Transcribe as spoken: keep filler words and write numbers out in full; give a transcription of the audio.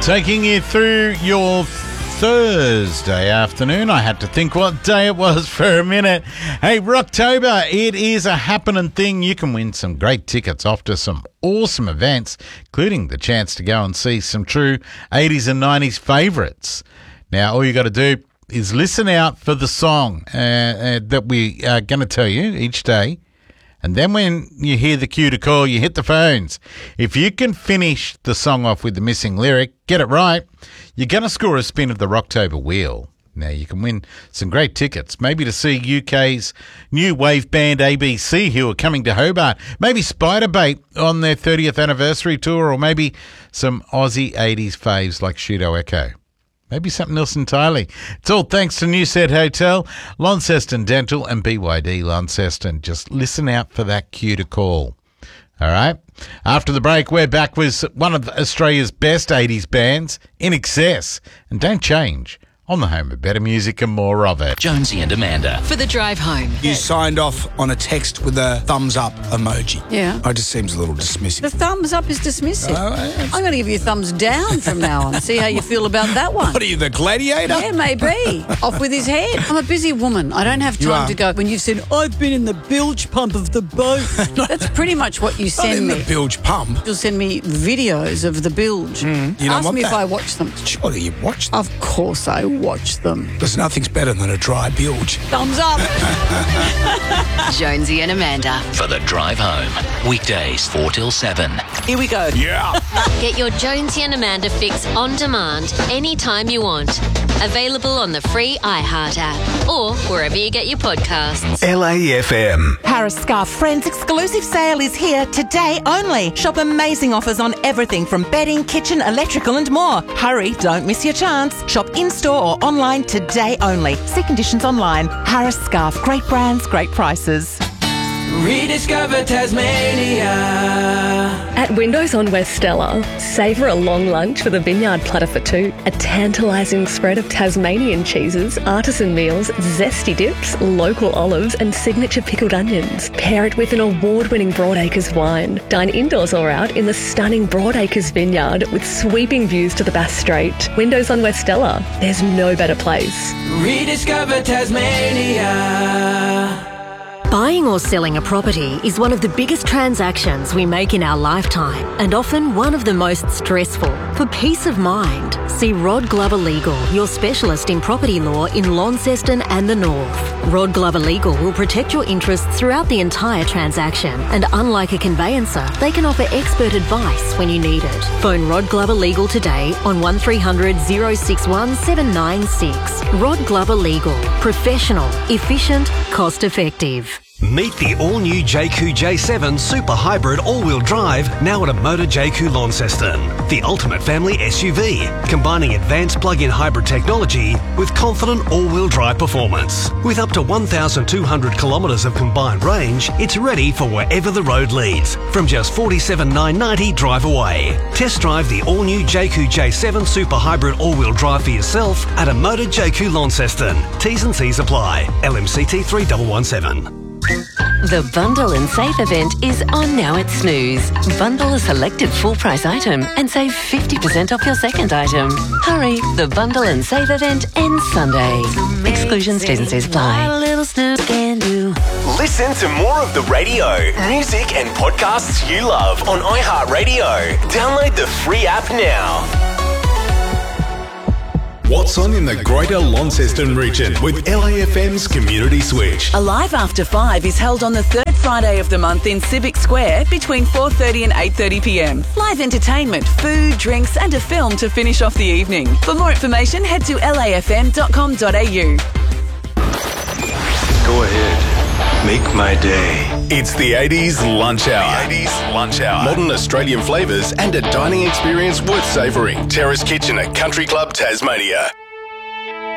Taking you through your Thursday afternoon. I had to think what day it was for a minute. Hey, Rocktober, it is a happening thing. You can win some great tickets off to some awesome events, including the chance to go and see some true eighties and nineties favourites. Now, all you got to do is listen out for the song uh, uh, that we are going to tell you each day. And then when you hear the cue to call, you hit the phones. If you can finish the song off with the missing lyric, get it right, you're going to score a spin of the Rocktober wheel. Now, you can win some great tickets, maybe to see U K's new wave band A B C, who are coming to Hobart, maybe Spiderbait on their thirtieth anniversary tour, or maybe some Aussie eighties faves like Shudo Echo. Maybe something else entirely. It's all thanks to Newset Hotel, Launceston Dental and B Y D Launceston. Just listen out for that cue to call. All right? After the break, we're back with one of Australia's best eighties bands, In Excess. And don't change. On the home of better music and more of it. Jonesy and Amanda. For the drive home. You signed off on a text with a thumbs up emoji. Yeah. It just seems a little dismissive. The thumbs up is dismissive. Oh, yes. I'm going to give you a thumbs down from now on. See how you feel about that one. What are you, the gladiator? Yeah, maybe. Off with his head. I'm a busy woman. I don't have You time are. to go. When you've said, I've been in the bilge pump of the boat. That's pretty much what you Not send in me. the bilge pump. You'll send me videos of the bilge. Mm, you don't Ask want me if that. I watch them. Surely you watched them. Of course I watch them. Because nothing's better than a dry bilge. Thumbs up. Jonesy and Amanda. For the drive home. Weekdays four till seven. Here we go. Yeah. Get your Jonesy and Amanda fix on demand anytime you want. Available on the free iHeart app or wherever you get your podcasts. L A F M. Harris Scarf Friends exclusive sale is here today only. Shop amazing offers on everything from bedding, kitchen, electrical and more. Hurry, don't miss your chance. Shop in-store or online today only. See conditions online. Harris Scarf, great brands, great prices. Rediscover Tasmania. At Windows on West Stella, savour a long lunch with a vineyard platter for two, a tantalising spread of Tasmanian cheeses, artisan meals, zesty dips, local olives and signature pickled onions. Pair it with an award-winning Broadacres wine. Dine indoors or out in the stunning Broadacres vineyard with sweeping views to the Bass Strait. Windows on West Stella, there's no better place. Rediscover Tasmania. Buying or selling a property is one of the biggest transactions we make in our lifetime and often one of the most stressful. For peace of mind, see Rod Glover Legal, your specialist in property law in Launceston and the North. Rod Glover Legal will protect your interests throughout the entire transaction, and unlike a conveyancer, they can offer expert advice when you need it. Phone Rod Glover Legal today on one three hundred, oh six one, seven nine six. Rod Glover Legal. Professional, efficient, cost effective. Meet the all-new J Q J seven Super Hybrid all-wheel drive now at a Motor J Q Launceston. The ultimate family S U V, combining advanced plug-in hybrid technology with confident all-wheel drive performance. With up to one thousand two hundred kilometres of combined range, it's ready for wherever the road leads, from just forty-seven thousand nine hundred ninety drive away. Test drive the all-new J Q J seven Super Hybrid all-wheel drive for yourself at a Motor J Q Launceston. T's and C's apply. L M C T three one one seven. The Bundle and Save event is on now at Snooze. Bundle a selected full price item and save fifty percent off your second item. Hurry, the Bundle and Save event ends Sunday. Exclusions, T's and C's apply. Little Snooze can do. Listen to more of the radio, music and podcasts you love on iHeartRadio. Download the free app now. What's on in the Greater Launceston region with L A F M's Community Switch. Alive After Five is held on the third Friday of the month in Civic Square between four thirty and eight thirty p m. Live entertainment, food, drinks and a film to finish off the evening. For more information, head to L A F M dot com dot a u. Go ahead. Make my day. It's the eighties Lunch Hour. The eighties Lunch Hour. Modern Australian flavours and a dining experience worth savouring. Terrace Kitchen at Country Club Tasmania.